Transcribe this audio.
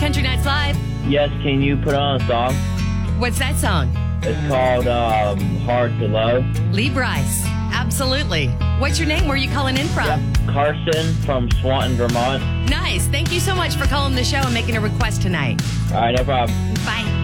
Country Nights Live. Yes, can you put on a song? What's that song? It's called Hard to Love. Lee Bryce. Absolutely. What's your name? Where are you calling in from? Yeah. Carson from Swanton, Vermont. Nice. Thank you so much for calling the show and making a request tonight. All right, no problem. Bye.